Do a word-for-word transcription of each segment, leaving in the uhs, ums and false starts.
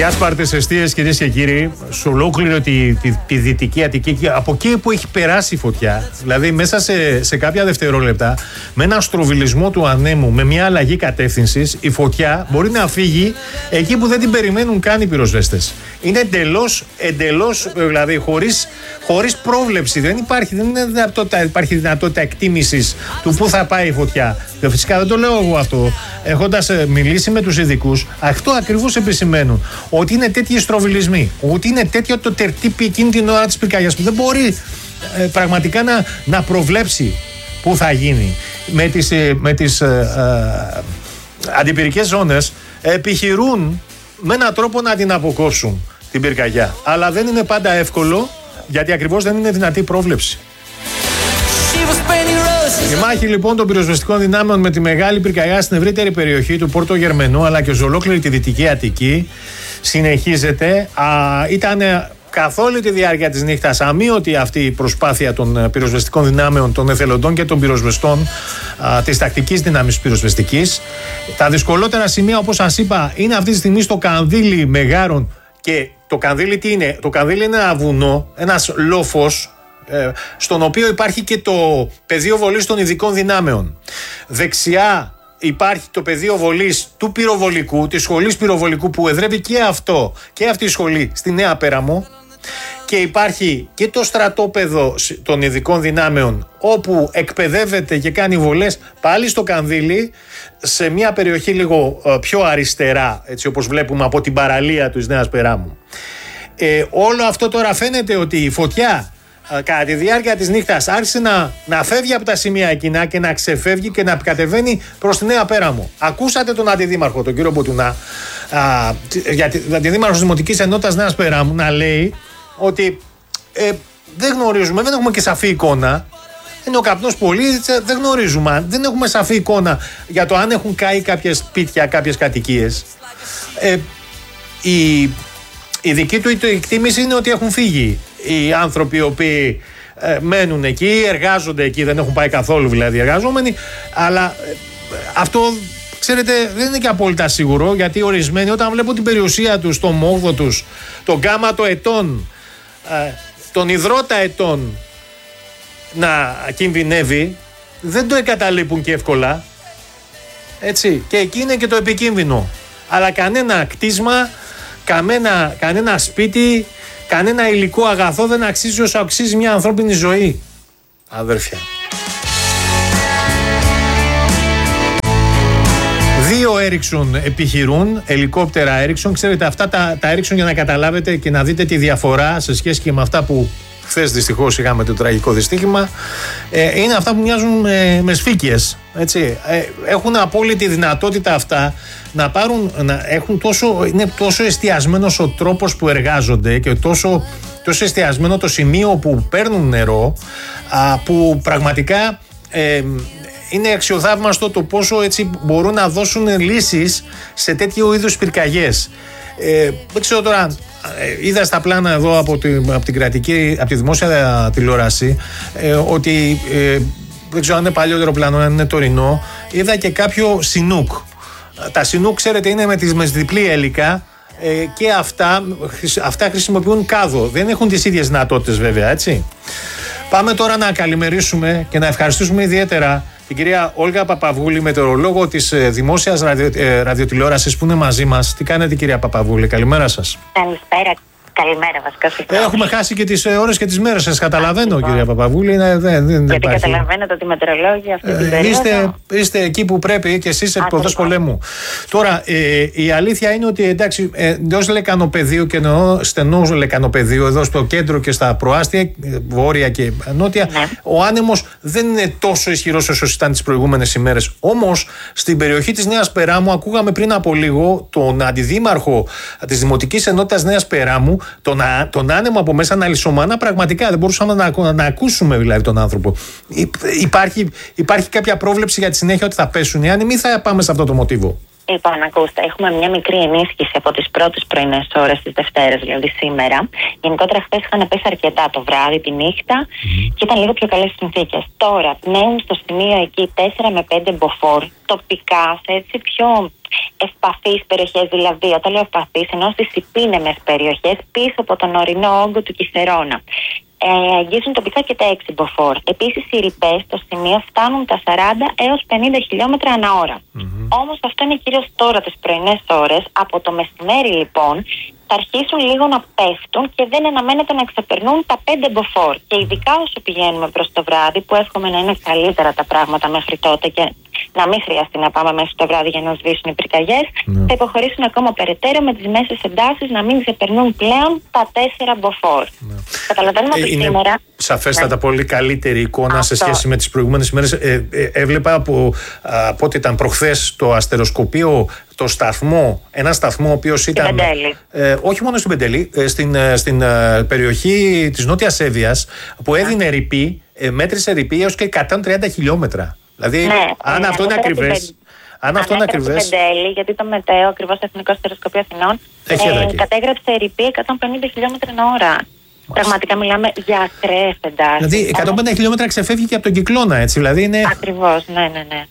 Οι άσπαρτες εστίες, κυρίες και κύριοι, σε ολόκληρη τη, τη, τη Δυτική Αττική, από εκεί που έχει περάσει η φωτιά, δηλαδή μέσα σε, σε κάποια δευτερόλεπτα, με ένα στροβιλισμό του ανέμου, με μια αλλαγή κατεύθυνσης, η φωτιά μπορεί να φύγει εκεί που δεν την περιμένουν καν οι πυροσβέστες. Είναι εντελώς, εντελώς, δηλαδή χωρίς, χωρίς πρόβλεψη. Δεν υπάρχει, δεν είναι δυνατότητα, υπάρχει δυνατότητα εκτίμησης του πού θα πάει η φωτιά. Και φυσικά δεν το λέω εγώ αυτό. Έχοντας μιλήσει με τους ειδικούς, αυτό ακριβώς επισημαίνουν. Ότι είναι τέτοιοι στροβιλισμοί, ότι είναι τέτοιο το τερτύπι εκείνη την ώρα της πυρκαγιάς που δεν μπορεί ε, πραγματικά να, να προβλέψει πού θα γίνει. Με τις, ε, με τις ε, ε, αντιπυρικές ζώνες επιχειρούν με έναν τρόπο να την αποκόψουν την πυρκαγιά. Αλλά δεν είναι πάντα εύκολο, γιατί ακριβώς δεν είναι δυνατή πρόβλεψη. Η μάχη λοιπόν των πυροσβεστικών δυνάμεων με τη μεγάλη πυρκαγιά στην ευρύτερη περιοχή του Πόρτο Γερμενού αλλά και σε ολόκληρη τη Δυτική Αττική συνεχίζεται. Ήταν καθ' όλη τη διάρκεια της νύχτας αμείωτη αυτή η προσπάθεια των πυροσβεστικών δυνάμεων, των εθελοντών και των πυροσβεστών α, της τακτικής δύναμης πυροσβεστικής. Τα δυσκολότερα σημεία, όπως σας είπα, είναι αυτή τη στιγμή στο Κανδύλι Μεγάρων. Και το Κανδύλι τι είναι? Το Κανδύλι είναι ένα βουνό, ένας λόφος, στον οποίο υπάρχει και το πεδίο βολής των ειδικών δυνάμεων. Δεξιά υπάρχει το πεδίο βολής του πυροβολικού, της σχολής πυροβολικού που εδρεύει και αυτό και αυτή η σχολή στη Νέα Πέραμο, και υπάρχει και το στρατόπεδο των ειδικών δυνάμεων όπου εκπαιδεύεται και κάνει βολές πάλι στο Κανδύλι, σε μια περιοχή λίγο πιο αριστερά, έτσι όπως βλέπουμε από την παραλία της Νέας Περάμου. Ε, όλο αυτό τώρα φαίνεται ότι η φωτιά κατά τη διάρκεια της νύχτας άρχισε να, να φεύγει από τα σημεία εκείνα και να ξεφεύγει και να κατεβαίνει προς τη Νέα Πέραμο. Ακούσατε τον αντιδήμαρχο, τον κύριο Μποτουνά, α, γιατί, αντιδήμαρχος της Δημοτικής Ενότητας Νέας Πέραμου, να λέει ότι ε, δεν γνωρίζουμε, δεν έχουμε και σαφή εικόνα. Είναι ο καπνός πολύ, δεν γνωρίζουμε, δεν έχουμε σαφή εικόνα για το αν έχουν καεί κάποιες σπίτια, κάποιες κατοικίες. Ε, η, η δική του εκτίμηση είναι ότι έχουν φύγει οι άνθρωποι οι οποίοι ε, μένουν εκεί, εργάζονται εκεί, δεν έχουν πάει καθόλου δηλαδή εργαζόμενοι, αλλά ε, αυτό, ξέρετε, δεν είναι και απόλυτα σίγουρο, γιατί ορισμένοι όταν βλέπουν την περιουσία τους, το μόγδο τους, τον γκάματο ετών, ε, τον υδρότα ετών να κινδυνεύει, δεν το εγκαταλείπουν και εύκολα, έτσι, και εκεί είναι και το επικίνδυνο. Αλλά κανένα κτίσμα, κανένα, κανένα σπίτι, κανένα υλικό αγαθό δεν αξίζει όσο αξίζει μια ανθρώπινη ζωή, αδέρφια. Δύο Έριξον επιχειρούν, ελικόπτερα Έριξον. Ξέρετε, αυτά τα, τα Έριξον, για να καταλάβετε και να δείτε τη διαφορά σε σχέση και με αυτά που χθες δυστυχώς είχαμε το τραγικό δυστύχημα, ε, είναι αυτά που μοιάζουν με, με σφίκιες, έτσι. Ε, έχουν απόλυτη δυνατότητα αυτά να πάρουν, να έχουν τόσο, είναι τόσο εστιασμένος ο τρόπος που εργάζονται και τόσο, τόσο εστιασμένο το σημείο που παίρνουν νερό, α, που πραγματικά ε, είναι αξιοθαύμαστο το πόσο έτσι μπορούν να δώσουν λύσεις σε τέτοιου είδους πυρκαγιές. Ε, δεν ξέρω τώρα, ε, είδα στα πλάνα εδώ από, τη, από την κρατική, από τη δημόσια τηλεόραση, ε, ότι ε, δεν ξέρω αν είναι παλιότερο πλάνο, αν είναι τωρινό, είδα και κάποιο σινούκ. Τα σινούκ, ξέρετε, είναι με, τις, με διπλή έλικα, ε, και αυτά, αυτά χρησιμοποιούν κάδο. Δεν έχουν τις ίδιες δυνατότητες βέβαια, έτσι. Πάμε τώρα να καλημερίσουμε και να ευχαριστήσουμε ιδιαίτερα την κυρία Όλγα Παπαβούλη, μετεωρολόγο της Δημόσιας ραδιο, ε, Ραδιοτηλεόρασης, που είναι μαζί μας. Τι κάνετε, κυρία Παπαβούλη? Καλημέρα σας. Καλησπέρα. Καλημέρα, βασικά. Έχουμε χάσει και τις ώρες και τις μέρες σας. Καταλαβαίνω, Α, κυρία Παπαβούλη. Ναι, δεν, δεν Γιατί υπάρχει. καταλαβαίνετε ότι οι μετεωρολόγοι αυτή την περίοδο. Είστε, είστε εκεί που πρέπει και εσείς εκπροδός πολέμου. Τώρα, ε, η αλήθεια είναι ότι, εντάξει, εντός λεκανοπεδίου, και εννοώ στενό λεκανοπεδίου, εδώ στο κέντρο και στα προάστια, βόρεια και νότια, ναι, ο άνεμος δεν είναι τόσο ισχυρός όσο ήταν τις προηγούμενες ημέρες. Όμως, στην περιοχή της Νέας Περάμου, ακούγαμε πριν από λίγο τον αντιδήμαρχο της Δημοτικής Ενότητας Νέας Περάμου, τον, τον άνεμο από μέσα να λησομανά, πραγματικά δεν μπορούσαμε να, να ακούσουμε δηλαδή τον άνθρωπο. Υπάρχει, υπάρχει κάποια πρόβλεψη για τη συνέχεια ότι θα πέσουν οι άνεμοι ή θα πάμε σε αυτό το μοτίβο? Λοιπόν, ακούστε, έχουμε μια μικρή ενίσχυση από τις πρώτες πρωινές ώρες της Δευτέρας, δηλαδή σήμερα. Γενικότερα, χθες είχαν πέσει αρκετά το βράδυ, τη νύχτα mm. και ήταν λίγο πιο καλές συνθήκες. Τώρα πνέουν στο σημείο εκεί τέσσερα με πέντε μποφόρ, τοπικά, σε έτσι πιο ευπαθείς περιοχές, δηλαδή όταν λέω ευπαθείς, ενώ στις υπήνεμες περιοχές πίσω από τον ορεινό όγκο του Κισερώνα. Ε, αγγίζουν τοπικά και τα έξι μποφόρ. Επίσης, οι ρηπές στο σημείο φτάνουν τα σαράντα έως πενήντα χιλιόμετρα ανά ώρα. Mm-hmm. Όμως αυτό είναι κυρίως τώρα τις πρωινές ώρες. Από το μεσημέρι, λοιπόν, θα αρχίσουν λίγο να πέφτουν και δεν αναμένεται να ξεπερνούν τα πέντε μποφόρ. Και ειδικά όσο πηγαίνουμε προς το βράδυ, που εύχομαι να είναι καλύτερα τα πράγματα μέχρι τότε και να μην χρειαστεί να πάμε μέχρι το βράδυ για να σβήσουν οι πυρκαγιές, mm. θα υποχωρήσουν ακόμα περαιτέρω με τις μέσες εντάσεις να μην ξεπερνούν πλέον τα τέσσερα μποφόρ. Mm. Καταλαβαίνουμε ότι είναι σήμερα. Σαφέστατα ναι. πολύ καλύτερη εικόνα αυτό. Σε σχέση με τις προηγούμενες ημέρες. Ε, ε, έβλεπα από, από ό,τι ήταν προχθές το αστεροσκοπείο, το σταθμό, ένα σταθμό ο οποίος ήταν. Ε, όχι μόνο στην Πεντέλη, ε, στην, ε, στην ε, περιοχή της Νότιας Εύβοιας, που έδινε ρηπή, ε, μέτρησε ρηπή έως και εκατόν τριάντα χιλιόμετρα. Δηλαδή, ναι, αν ναι, αυτό είναι ακριβές. Αν αυτό είναι ακριβές. Στην Πεντέλη, γιατί το ΜΕΤΕΟ, ακριβώς το Εθνικό Αστεροσκοπείο Αθηνών, ε, κατέγραψε ρηπή εκατόν πενήντα χιλιόμετρα την ώρα. Πραγματικά μιλάμε για ακραίες εντάσεις. Δηλαδή, εκατόν πενήντα χιλιόμετρα ξεφεύγει και από τον κυκλώνα, έτσι. Δηλαδή είναι. Ακριβώς, ναι, ναι, ναι.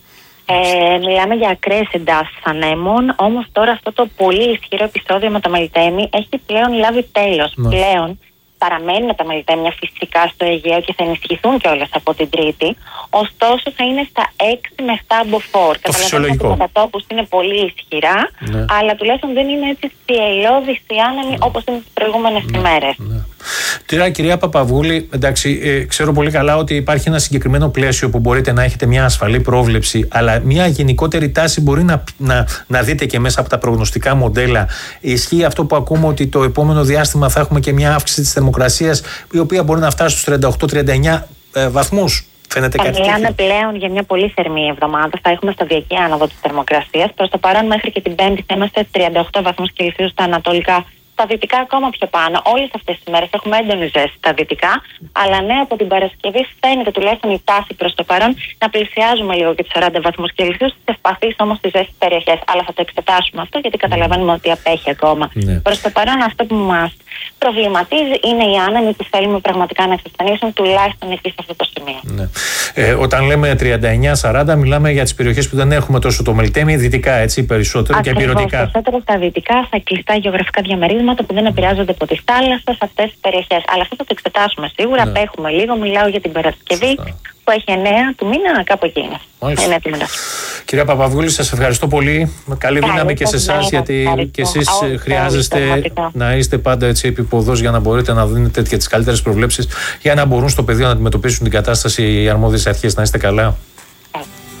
Ε, μιλάμε για ακραίες εντάσεις ανέμων, όμως τώρα αυτό το πολύ ισχυρό επεισόδιο με το Μελιτέμι έχει πλέον λάβει τέλος. Ναι. Πλέον παραμένουν τα Μελιτέμια φυσικά στο Αιγαίο και θα ενισχυθούν κιόλας από την Τρίτη, ωστόσο θα είναι στα έξι με επτά μποφόρ. Καταλαβαίνετε ότι τα τόπους είναι πολύ ισχυρά, ναι. αλλά τουλάχιστον δεν είναι έτσι θυελλώδης ή άνεμοι ναι. όπως είναι τις προηγούμενες ναι. ημέρες. Ναι. Τώρα, κυρία Παπαβούλη, εντάξει, ε, ξέρω πολύ καλά ότι υπάρχει ένα συγκεκριμένο πλαίσιο που μπορείτε να έχετε μια ασφαλή πρόβλεψη, αλλά μια γενικότερη τάση μπορεί να, να, να δείτε και μέσα από τα προγνωστικά μοντέλα. Ισχύει αυτό που ακούμε, ότι το επόμενο διάστημα θα έχουμε και μια αύξηση της θερμοκρασίας, η οποία μπορεί να φτάσει στους τριάντα οκτώ τριάντα εννιά ε, βαθμούς. Φαίνεται θα κάτι μιλάμε πλέον για μια πολύ θερμή εβδομάδα. Θα έχουμε σταδιακή άνοδο της θερμοκρασίας. Προς το παρόν, μέχρι και την Πέμπτη θα είμαστε τριάντα οκτώ βαθμούς Κελσίου στα ανατολικά. Στα δυτικά ακόμα πιο πάνω. Όλες αυτές τις μέρες έχουμε έντονη ζέστη στα δυτικά, αλλά ναι, από την Παρασκευή φαίνεται τουλάχιστον η τάση προς το παρόν να πλησιάζουμε λίγο και τους σαράντα βαθμούς Κελσίου στις ευπαθείς όμως τις ζέστες περιοχές. Αλλά θα το εξετάσουμε αυτό, γιατί καταλαβαίνουμε ότι απέχει ακόμα. Ναι. Προς το παρόν, αυτό που μας προβληματίζει είναι οι άνεμοι που θέλουμε πραγματικά να εξασθενήσουν, τουλάχιστον εκεί σε αυτό το σημείο. Ναι. Ε, όταν λέμε τριάντα εννιά σαράντα, μιλάμε για τις περιοχές που δεν έχουμε τόσο το Μελιτέμι, δυτικά έτσι, περισσότερο. Ακριβώς, και επιρωτικά. Περισσότερο στα δυτικά, στα κλειστά γεωγραφικά διαμερίσματα που δεν επηρεάζονται από τις θάλασσες, αυτές τις περιοχές. Αλλά αυτό θα το εξετάσουμε σίγουρα. Ναι. Απέχουμε λίγο. Μιλάω για την Παρασκευή Σωστά. που έχει εννέα του μήνα, κάπου εκεί είναι. Κυρία Παπαβούλη, σας ευχαριστώ πολύ. Καλή δύναμη και σε εσάς, γιατί ευχαριστώ. Και εσείς oh, χρειάζεστε oh, να είστε πάντα έτσι επίποδος για να μπορείτε να δίνετε και τις καλύτερες προβλέψεις για να μπορούν στο πεδίο να αντιμετωπίσουν την κατάσταση οι αρμόδιες αρχές. Να είστε καλά. Oh.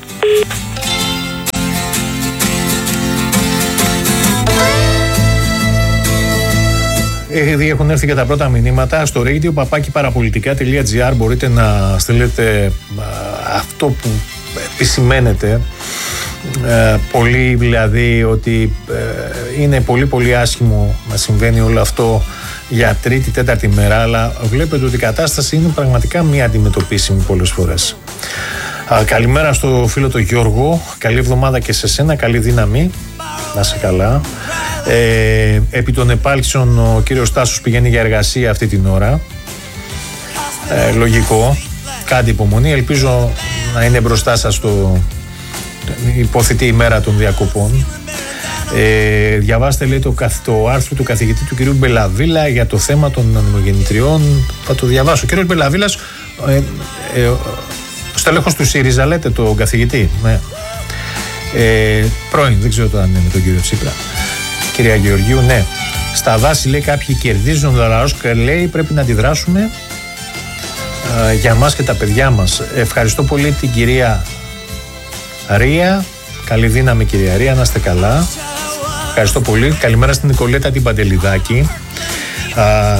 Ήδη έχουν έρθει και τα πρώτα μηνύματα στο radio παπάκι παραπολιτικά τελεία τζι άρ. Μπορείτε να στείλετε αυτό που επισημαίνετε. Ε, πολύ δηλαδή ότι ε, είναι πολύ πολύ άσχημο να συμβαίνει όλο αυτό για τρίτη, τέταρτη μέρα, αλλά βλέπετε ότι η κατάσταση είναι πραγματικά μη αντιμετωπίσιμη πολλές φορές. Α, καλημέρα στο φίλο τον Γιώργο, καλή εβδομάδα και σε σένα, καλή δύναμη, να είσαι καλά. Ε, επί των επάλξεων ο κύριος Τάσος πηγαίνει για εργασία αυτή την ώρα. Ε, λογικό, κάντε υπομονή, ελπίζω να είναι μπροστά σας το υποθετή ημέρα των διακοπών. Ε, διαβάστε, λέει, το, το άρθρο του καθηγητή του κυρίου Μπελαβίλα για το θέμα των ανεμογεννητριών. Θα το διαβάσω. Ο κύριος Μπελαβίλας, ε, ε, στελέχος του ΣΥΡΙΖΑ, λέτε, τον καθηγητή. Ναι. Ε, πρώην, δεν ξέρω το αν είναι με τον κύριο Τσίπρα. Κυρία Γεωργίου, ναι. Στα δάση, λέει, κάποιοι κερδίζουν, ο λαός και λέει πρέπει να αντιδράσουμε ε, για μας και τα παιδιά μας. Ευχαριστώ πολύ την κυρία Ρία. Καλή δύναμη, κυρία Ρία, να είστε καλά. Ευχαριστώ πολύ. Καλημέρα στην Νικολέτα την Παντελιδάκη. Α,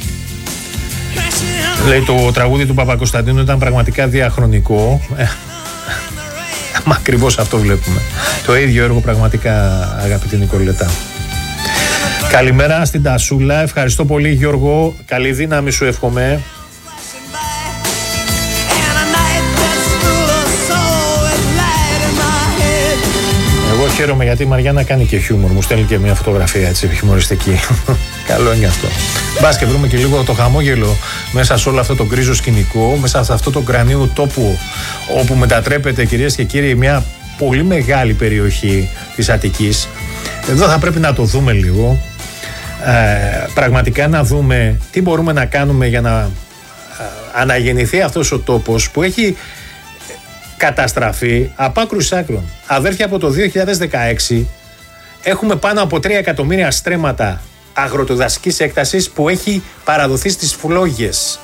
λέει, το τραγούδι του Παπακοσταντίνου ήταν πραγματικά διαχρονικό. Ε, μα ακριβώς αυτό βλέπουμε. Το ίδιο έργο πραγματικά, αγαπητή Νικολέτα. Καλημέρα στην Τασούλα. Ευχαριστώ πολύ, Γιώργο. Καλή δύναμη σου εύχομαι. χαίρομαι γιατί η Μαριάννα κάνει και χιούμορ. Μου στέλνει και μια φωτογραφία έτσι χιουμοριστική. Καλό είναι αυτό. Μπας και βρούμε και λίγο το χαμόγελο μέσα σε όλο αυτό το γκρίζο σκηνικό, μέσα σε αυτό το κρανίου τόπου όπου μετατρέπεται, κυρίες και κύριοι, μια πολύ μεγάλη περιοχή της Αττικής. Εδώ θα πρέπει να το δούμε λίγο. Ε, πραγματικά να δούμε τι μπορούμε να κάνουμε για να ε, αναγεννηθεί αυτός ο τόπος που έχει καταστραφεί από άκρου σ' άκρων. Αδέρφια, από το δύο χιλιάδες δεκαέξι έχουμε πάνω από τρία εκατομμύρια στρέμματα αγροτοδασικής έκτασης που έχει παραδοθεί στις φλόγες.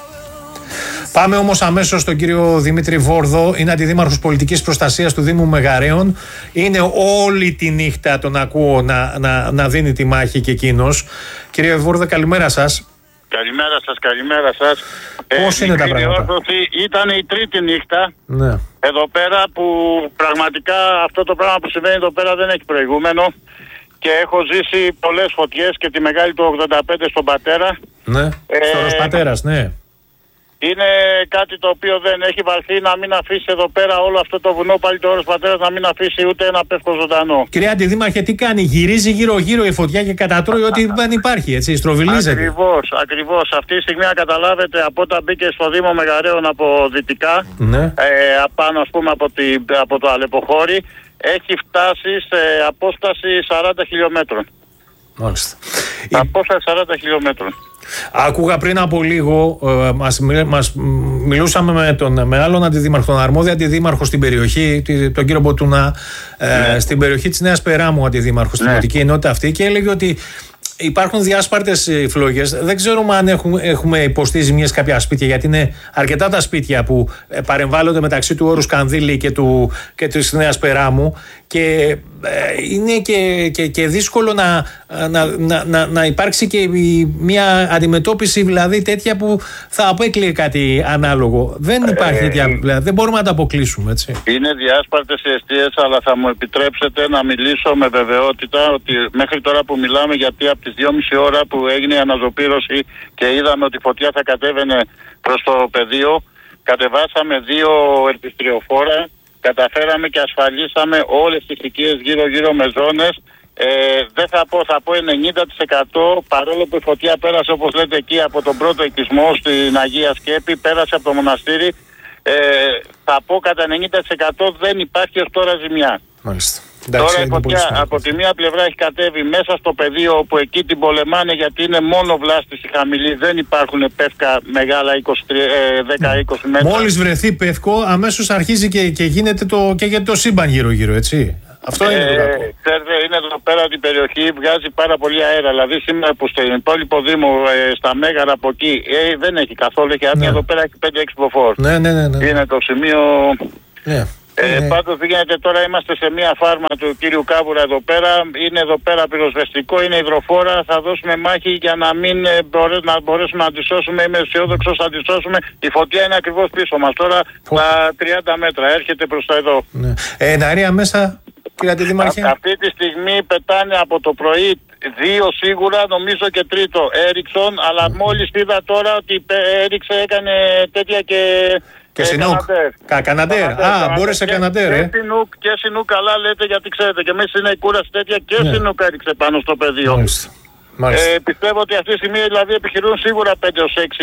Πάμε όμως αμέσως στον κύριο Δημήτρη Βόρδο, είναι αντιδήμαρχος πολιτικής προστασίας του Δήμου Μεγαρέων. Είναι όλη τη νύχτα τον ακούω να, να, να δίνει τη μάχη και εκείνος. Κύριε Βόρδο, καλημέρα σας. Καλημέρα σας, καλημέρα σας. Πώς ε, είναι τα πράγματα? Ήταν η τρίτη νύχτα, ναι, εδώ πέρα, που πραγματικά αυτό το πράγμα που συμβαίνει εδώ πέρα δεν έχει προηγούμενο. Και έχω ζήσει πολλές φωτιές και τη μεγάλη του ογδόντα πέντε στον Πατέρα. Ναι, ε, στο Πατέρας, ναι. Είναι κάτι το οποίο δεν έχει βαρθεί να μην αφήσει εδώ πέρα όλο αυτό το βουνό, πάλι το όρος Πατέρας, να μην αφήσει ούτε ένα πεύκο ζωντανό. Κυρία Αντιδήμαρχε, τι κάνει? Γυρίζει γύρω-γύρω η φωτιά και κατατρώει ό,τι δεν υπάρχει, έτσι, στροβιλίζεται. Ακριβώς, ακριβώς. Αυτή τη στιγμή, να καταλάβετε, από όταν μπήκε στο Δήμο Μεγαρέων από δυτικά, ναι, ε, απάνω ας πούμε από, τη, από το Αλεποχώρι, έχει φτάσει σε απόσταση σαράντα χιλιόμετρων. Μάλιστα. Απόσταση σαράντα χιλιόμετρων. Άκουγα πριν από λίγο, ε, μας, μας μιλούσαμε με, τον, με άλλον αντιδήμαρχο, τον αρμόδιο αντιδήμαρχο στην περιοχή, τον κύριο Μποτούνα, ε, ναι, στην περιοχή της Νέας Περάμου, αντιδήμαρχο, στην Οτική ναι. ενότητα αυτή, και έλεγε ότι υπάρχουν διάσπαρτες φλόγες. Δεν ξέρουμε αν έχουμε, έχουμε υποστεί ζημιές κάποια σπίτια, γιατί είναι αρκετά τα σπίτια που παρεμβάλλονται μεταξύ του όρου Σκανδύλη και, του, και της Νέας Περάμου, και ε, είναι και, και, και δύσκολο να, να, να, να, να υπάρξει και μια αντιμετώπιση, δηλαδή τέτοια που θα απέκλειε κάτι ανάλογο. Δεν υπάρχει τέτοια, δηλαδή, δεν μπορούμε να τα αποκλείσουμε, έτσι. Είναι διάσπαρτες οι εστίες, αλλά θα μου επιτρέψετε να μιλήσω με βεβαιότητα ότι μέχρι τώρα που μιλάμε, γιατί από τις δυόμιση ώρα που έγινε η αναζωπήρωση και είδαμε ότι η φωτιά θα κατέβαινε προς το πεδίο, κατεβάσαμε δύο ελπιστριοφόρα, καταφέραμε και ασφαλίσαμε όλες τις οικίες γύρω-γύρω με ζώνες. Ε, δεν θα πω, θα πω ενενήντα τοις εκατό, παρόλο που η φωτιά πέρασε, όπως λέτε εκεί, από τον πρώτο οικισμό στην Αγία Σκέπη, πέρασε από το μοναστήρι, ε, θα πω κατά ενενήντα τοις εκατό δεν υπάρχει ως τώρα ζημιά. Μάλιστα. Τώρα η φωτιά από τη μία πλευρά έχει κατέβει μέσα στο πεδίο, όπου εκεί την πολεμάνε, γιατί είναι μόνο βλάστηση χαμηλή, δεν υπάρχουν πεύκα μεγάλα είκοσι, δέκα είκοσι μέτρα. Μόλις βρεθεί πεύκο, αμέσως αρχίζει και, και γίνεται το, και για το σύμπαν γύρω-γύρω, έτσι. Αυτό είναι ε, το κακό. Ξέρετε, είναι εδώ πέρα την περιοχή, βγάζει πάρα πολύ αέρα. Δηλαδή σήμερα που στην υπόλοιπο Δήμο, ε, στα Μέγαρα από εκεί, ε, δεν έχει καθόλου, έχει άδεια, ναι, εδώ πέρα έχει πέντε έξι μποφόρ. Ναι, ναι, ναι, ναι. Είναι το σημείο. Ναι. Ε, ναι. Πάντως γίνεται τώρα, είμαστε σε μια φάρμα του κύριου Κάβουρα εδώ πέρα, είναι εδώ πέρα πυροσβεστικό, είναι υδροφόρα, θα δώσουμε μάχη για να μην ε, μπορέ, να μπορέσουμε να τη σώσουμε, είμαι αισιόδοξος, θα τη σώσουμε. Η φωτιά είναι ακριβώς πίσω μας τώρα, στα τριάντα μέτρα, έρχεται προς τα εδώ. Ναι. Ε, Ναρία μέσα, κύριε Αντιδήμαρχε. Α, αυτή τη στιγμή πετάνε από το πρωί δύο σίγουρα, νομίζω και τρίτο Έριξον, αλλά μόλις είδα τώρα ότι έριξε, έκανε τέτοια και... Και Σινούκ. Καναντέρ. Α, μπόρεσε Καναντέρ. Και Σινούκ, και Σινούκ, καλά λέτε, γιατί ξέρετε, και εμείς είναι η κούραση τέτοια, και ναι, Σινούκ έριξε πάνω στο πεδίο. Μάλιστα. Μάλιστα. Ε, πιστεύω ότι αυτή τη στιγμή δηλαδή επιχειρούν σίγουρα πέντε έως έξι.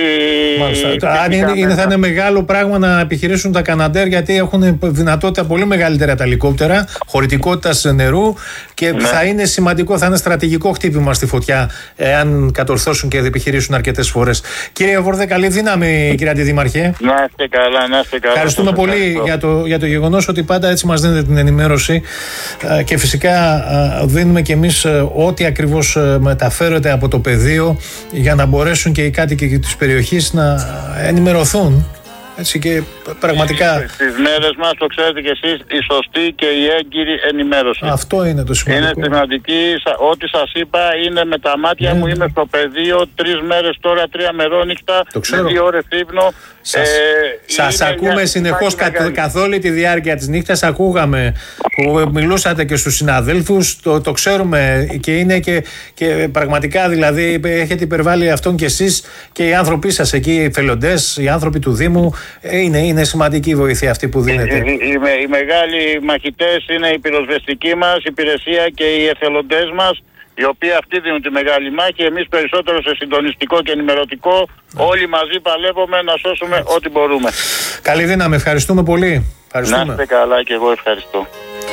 Αν είναι, είναι, θα είναι μεγάλο πράγμα να επιχειρήσουν τα Καναντέρ, γιατί έχουν δυνατότητα πολύ μεγαλύτερα τα ελικόπτερα, χωρητικότητα νερού, και ναι, θα είναι σημαντικό, θα είναι στρατηγικό χτύπημα στη φωτιά, εάν κατορθώσουν και επιχειρήσουν αρκετές φορές. Κύριε Βόρδε, καλή δύναμη, κύριε Αντιδήμαρχε. Να είστε καλά, να είστε καλά. Ευχαριστούμε πολύ για το, για το γεγονός ότι πάντα έτσι μας δίνετε την ενημέρωση, και φυσικά δίνουμε κι εμείς ό,τι ακριβώς μεταφέρουμε από το πεδίο, για να μπορέσουν και οι κάτοικοι της περιοχής να ενημερωθούν, έτσι, και πραγματικά στις μέρες μας, το ξέρετε και εσείς, η σωστή και η έγκυρη ενημέρωση. Αυτό είναι το σημαντικό. Είναι σημαντική. Ό,τι σας είπα είναι με τα μάτια ναι, μου. Είμαι στο πεδίο τρεις μέρες τώρα, τρία μερόνυχτα, με δύο ώρες ύπνο. Σας, Ε, σας είναι ακούμε μια- συνεχώς υπάρχει καθ, μεγάλη. καθ' όλη τη διάρκεια της νύχτας. Ακούγαμε που μιλούσατε και στους συναδέλφους, το, το ξέρουμε και είναι και, και πραγματικά δηλαδή έχετε υπερβάλει αυτόν και εσείς και οι άνθρωποι σας εκεί, οι εθελοντές, οι άνθρωποι του Δήμου. Ε, είναι, είναι σημαντική η βοήθεια αυτή που δίνετε. Οι, οι, οι, οι μεγάλοι μαχητές είναι η πυροσβεστική μας υπηρεσία και οι εθελοντές μας, οι οποίοι αυτοί δίνουν τη μεγάλη μάχη. Εμείς περισσότερο σε συντονιστικό και ενημερωτικό, όλοι μαζί παλεύουμε να σώσουμε ό,τι μπορούμε. Καλή δύναμη, ευχαριστούμε πολύ. Ευχαριστούμε. Να είστε καλά και εγώ ευχαριστώ.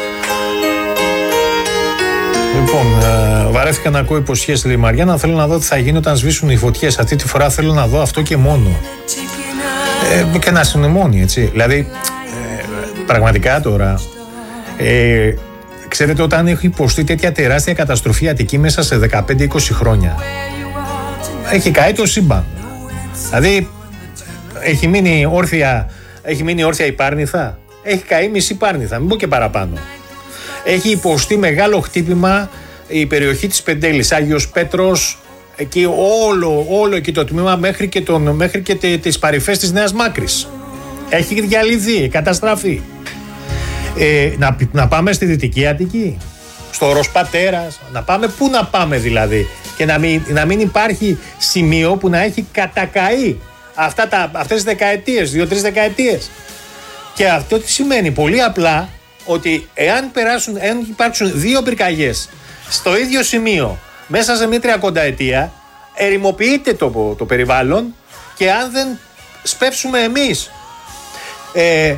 Λοιπόν, ε, βαρέθηκα να ακούω υποσχέσεις, λέει η Μαριάννα. Θέλω να δω τι θα γίνει όταν σβήσουν οι φωτιές. Αυτή τη φορά θέλω να δω αυτό και μόνο. Ε, και να συνεμώνει, έτσι. Δηλαδή, ε, πραγματικά τώρα. Ε, Ξέρετε, όταν έχει υποστεί τέτοια τεράστια καταστροφή Αττική μέσα σε δεκαπέντε είκοσι χρόνια, έχει καεί το σύμπαν. Δηλαδή, έχει μείνει όρθια, έχει μείνει όρθια η Πάρνηθα. Έχει καεί μισή Πάρνηθα, μην πω και παραπάνω. Έχει υποστεί μεγάλο χτύπημα η περιοχή της Πεντέλης, Άγιος Πέτρος, εκεί όλο, όλο εκεί το τμήμα μέχρι και, τον, μέχρι και τις παρυφές της Νέας Μάκρης. Έχει διαλυθεί, καταστραφεί. Ε, να, να πάμε στη Δυτική Αττική, στο Όρος Πατέρας, να πάμε πού να πάμε δηλαδή, και να μην, να μην υπάρχει σημείο που να έχει κατακαεί αυτά τα, αυτές τις δεκαετίες, δύο-τρεις δεκαετίες. Και αυτό τι σημαίνει? Πολύ απλά ότι εάν, περάσουν, εάν υπάρξουν δύο πυρκαγιές στο ίδιο σημείο μέσα σε μια τριακονταετία, ερημοποιείται το, το περιβάλλον, και αν δεν σπεύσουμε εμείς ε,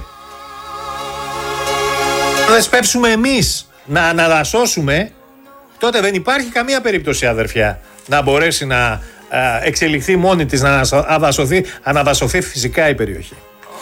να σπεύσουμε εμείς να αναδασώσουμε, τότε δεν υπάρχει καμία περίπτωση, αδερφιά, να μπορέσει να εξελιχθεί μόνη της, να αναδασωθεί, αναδασωθεί φυσικά η περιοχή.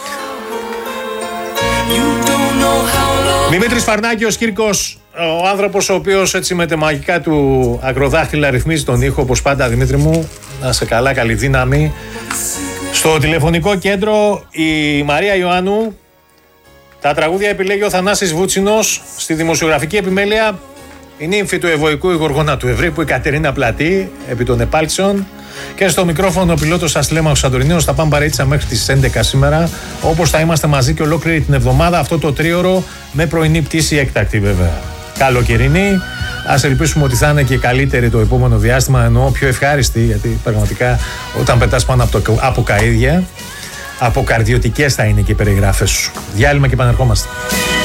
Δημήτρης Φαρνάκιος Κύρκος, ο άνθρωπος ο οποίος έτσι με τα μαγικά του ακροδάχτυλα ρυθμίζει τον ήχο, όπως πάντα, Δημήτρη μου, να σε καλά, καλή δύναμη. Στο τηλεφωνικό κέντρο η Μαρία Ιωάννου. Τα τραγούδια επιλέγει ο Θανάσης Βούτσινος. Στη δημοσιογραφική επιμέλεια η νύμφη του Ευωικού, η Γοργόνα του Ευρύπου, η Κατερίνα Πλατή, επί των επάλξεων. Και στο μικρόφωνο ο πιλότος Ασλέμαχος Σαντορινίος. Θα πάμε παρέτσα μέχρι τις έντεκα σήμερα. Όπως θα είμαστε μαζί και ολόκληρη την εβδομάδα, αυτό το τρίωρο, με πρωινή πτήση έκτακτη βέβαια. Καλοκαιρινή. Ας ελπίσουμε ότι θα είναι και καλύτερη το επόμενο διάστημα, εννοώ πιο ευχάριστη, γιατί πραγματικά όταν πετάς πάνω από, το, από καΐδια, αποκαρδιωτικές θα είναι και οι περιγράφες σου. Διάλειμμα και επανερχόμαστε.